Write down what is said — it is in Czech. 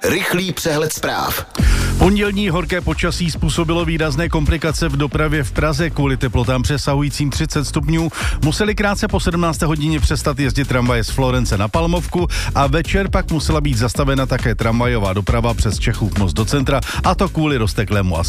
Rychlý přehled zpráv. Pondělní horké počasí způsobilo výrazné komplikace v dopravě v Praze. Kvůli teplotám přesahujícím 30 stupňů museli krátce po 17. hodině přestat jezdit tramvaje z Florence na Palmovku a večer pak musela být zastavena také tramvajová doprava přes Čechův most do centra, a to kvůli rozteklému asfaltu.